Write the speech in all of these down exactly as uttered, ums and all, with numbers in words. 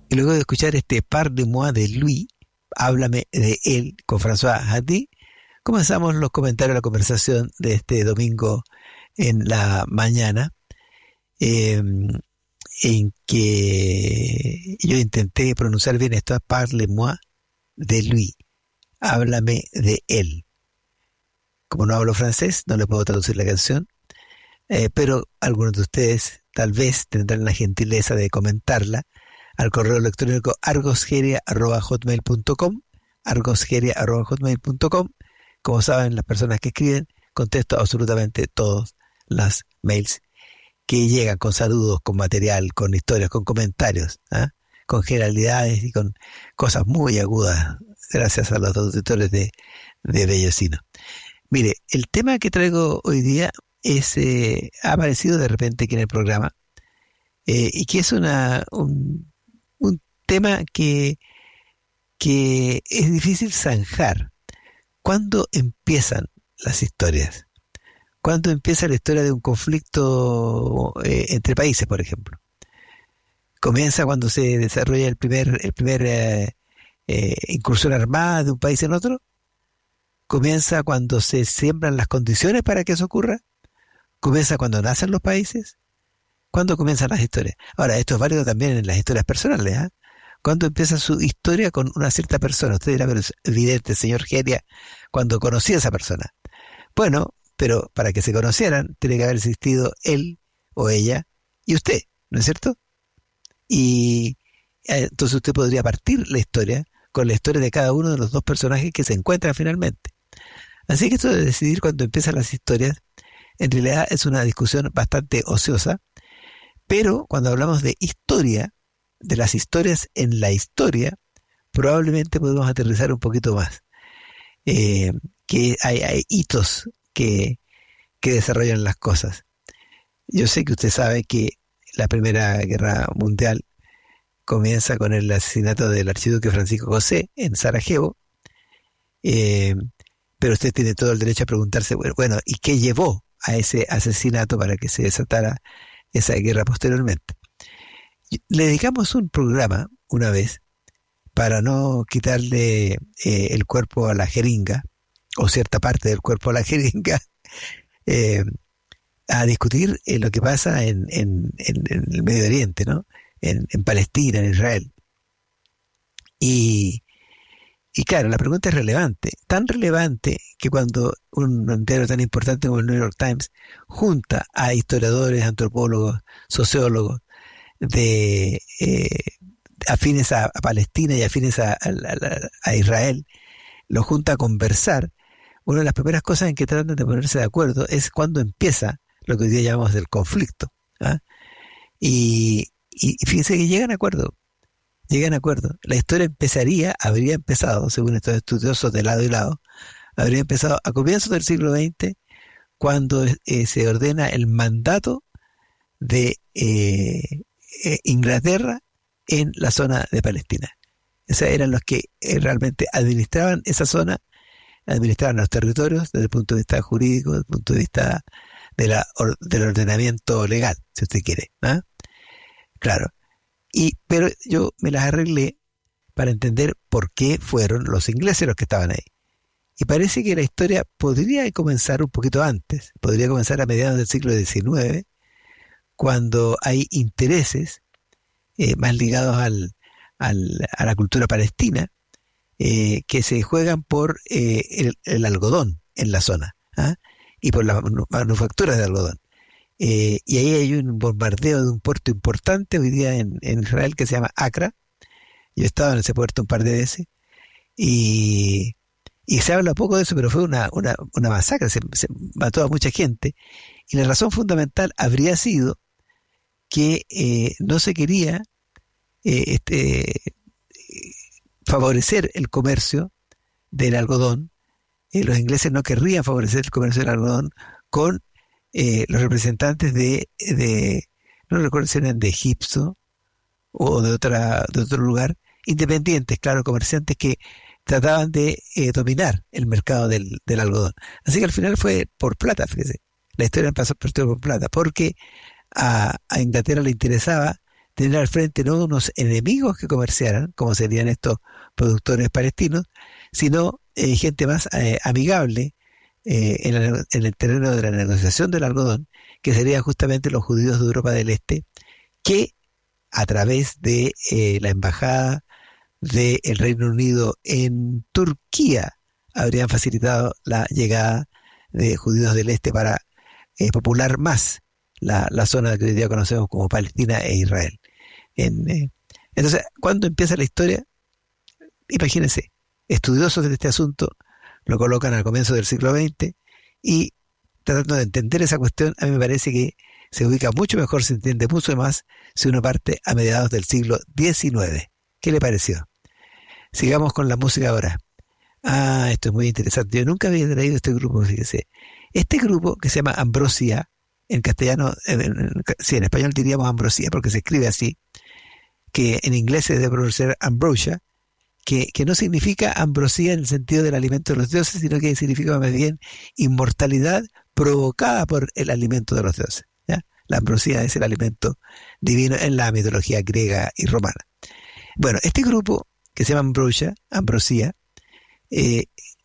Y luego de escuchar este Parle-moi de Louis, háblame de él, con François Hardy, comenzamos los comentarios, la conversación de este domingo en la mañana, eh, en que yo intenté pronunciar bien esto, Parle-moi de Louis, háblame de él. Como no hablo francés, no le puedo traducir la canción, eh, pero algunos de ustedes tal vez tendrán la gentileza de comentarla al correo electrónico argosgeria arroba hotmail punto com, argosgeria arroba hotmail punto com. Como saben, las personas que escriben, contesto absolutamente todos las mails que llegan con saludos, con material, con historias, con comentarios, ¿eh? con generalidades y con cosas muy agudas, gracias a los auditores de, de Bellocino. Mire, el tema que traigo hoy día es eh, ha aparecido de repente aquí en el programa, eh, y que es una un, un tema que, que es difícil zanjar. ¿Cuándo empiezan las historias? ¿Cuándo empieza la historia de un conflicto eh, entre países, por ejemplo? ¿Comienza cuando se desarrolla el primer, el primer eh, eh, incursión armada de un país en otro? ¿Comienza cuando se siembran las condiciones para que eso ocurra? ¿Comienza cuando nacen los países? ¿Cuándo comienzan las historias? Ahora, esto es válido también en las historias personales, ¿eh? ¿Cuándo empieza su historia con una cierta persona? Usted dirá, pero es evidente, señor Geria, cuando conocí a esa persona. Bueno, pero para que se conocieran, tiene que haber existido él o ella y usted, ¿no es cierto? Y eh, entonces usted podría partir la historia con la historia de cada uno de los dos personajes que se encuentran finalmente. Así que esto de decidir cuándo empiezan las historias, en realidad es una discusión bastante ociosa, pero cuando hablamos de historia, de las historias en la historia, probablemente podemos aterrizar un poquito más. Eh, que hay, hay hitos que, que desarrollan las cosas. Yo sé que usted sabe que la Primera Guerra Mundial comienza con el asesinato del archiduque Francisco José en Sarajevo, eh, pero usted tiene todo el derecho a preguntarse, bueno, ¿y qué llevó a ese asesinato para que se desatara esa guerra posteriormente? Le dedicamos un programa una vez para no quitarle eh, el cuerpo a la jeringa, o cierta parte del cuerpo a la jeringa, eh, a discutir eh, lo que pasa en, en, en, en el Medio Oriente, ¿no? En, en Palestina, en Israel. Y, y claro, la pregunta es relevante, tan relevante que cuando un diario tan importante como el New York Times junta a historiadores, antropólogos, sociólogos, de eh, afines a, a Palestina y afines a, a, a, a Israel, lo junta a conversar, una de las primeras cosas en que tratan de ponerse de acuerdo es cuando empieza lo que hoy día llamamos el conflicto, ¿ah? y, y fíjense que llegan a acuerdo, llegan a acuerdo. La historia empezaría, habría empezado, según estos estudiosos de lado y lado, habría empezado a comienzos del siglo veinte, cuando eh, se ordena el mandato de eh, eh, Inglaterra en la zona de Palestina. Esos eran los que eh, realmente administraban esa zona, administraban los territorios desde el punto de vista jurídico, desde el punto de vista de la, or, del ordenamiento legal, si usted quiere, ¿ah? Claro. Y, pero yo me las arreglé para entender por qué fueron los ingleses los que estaban ahí. Y parece que la historia podría comenzar un poquito antes, podría comenzar a mediados del siglo diecinueve, cuando hay intereses eh, más ligados al, al, a la cultura palestina, eh, que se juegan por eh, el, el algodón en la zona, ¿ah? y por las manufacturas de algodón. Eh, y ahí hay un bombardeo de un puerto importante hoy día en, en Israel que se llama Acra. Yo he estado en ese puerto un par de veces y, y se habla poco de eso, pero fue una, una, una masacre, se, se mató a mucha gente, y la razón fundamental habría sido que eh, no se quería eh, este, favorecer el comercio del algodón. Eh, los ingleses no querrían favorecer el comercio del algodón con eh, los representantes de, de, no recuerdo si eran de Egipto o de, otra, de otro lugar, independientes, claro, comerciantes que trataban de eh, dominar el mercado del, del algodón. Así que al final fue por plata, fíjese. La historia pasó por plata, porque a, a Inglaterra le interesaba tener al frente no unos enemigos que comerciaran, como serían estos productores palestinos, sino eh, gente más eh, amigable eh, en, la, en el terreno de la negociación del algodón, que serían justamente los judíos de Europa del Este, que a través de eh, la embajada del Reino Unido en Turquía habrían facilitado la llegada de judíos del Este para eh, popular más la, la zona que hoy día conocemos como Palestina e Israel. En, eh, entonces, ¿cuándo empieza la historia? Imagínense, estudiosos de este asunto lo colocan al comienzo del siglo veinte y tratando de entender esa cuestión, a mí me parece que se ubica mucho mejor, se entiende mucho más si uno parte a mediados del siglo diecinueve. ¿Qué le pareció? Sigamos con la música ahora. Ah, esto es muy interesante. Yo nunca había traído este grupo, fíjese. Este grupo que se llama Ambrosia, en castellano, en, en, sí, en español diríamos Ambrosia porque se escribe así, que en inglés se debe pronunciar Ambrosia, que, que no significa ambrosía en el sentido del alimento de los dioses, sino que significa más bien inmortalidad provocada por el alimento de los dioses. ¿Ya? La ambrosía es el alimento divino en la mitología griega y romana. Bueno, este grupo que se llama Ambrosia, Ambrosia, eh,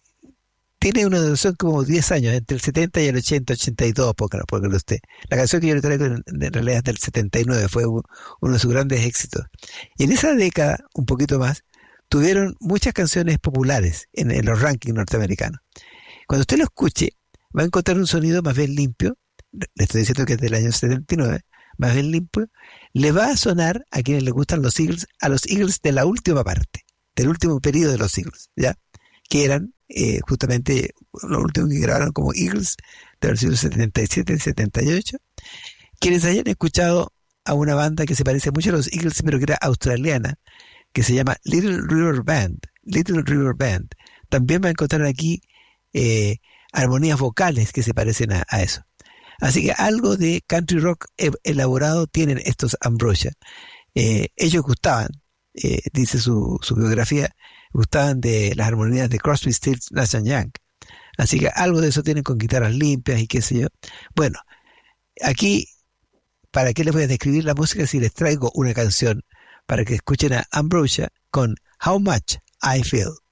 tiene una duración como diez años, entre el setenta y el ochenta, ochenta y dos, póngalo, póngalo usted. La canción que yo le traigo en, en realidad es del setenta y nueve, fue un, uno de sus grandes éxitos. Y en esa década, un poquito más, tuvieron muchas canciones populares en, en los rankings norteamericanos. Cuando usted lo escuche, va a encontrar un sonido más bien limpio, le estoy diciendo que es del año setenta y nueve, más bien limpio, le va a sonar a quienes les gustan los Eagles, a los Eagles de la última parte, del último periodo de los Eagles, ¿ya? Que eran eh, justamente los últimos que grabaron como Eagles de los siglos setenta y siete y setenta y ocho, quienes hayan escuchado a una banda que se parece mucho a los Eagles, pero que era australiana, que se llama Little River Band, Little River Band, también va a encontrar aquí eh, armonías vocales que se parecen a, a eso. Así que algo de country rock elaborado tienen estos Ambrosia. Eh, ellos gustaban, eh, dice su, su biografía, gustaban de las armonías de Crosby, Stills, Nash and Young. Así que algo de eso tienen con guitarras limpias y qué sé yo. Bueno, aquí, ¿para qué les voy a describir la música si les traigo una canción para que escuchen a Ambrosia con How Much I Feel?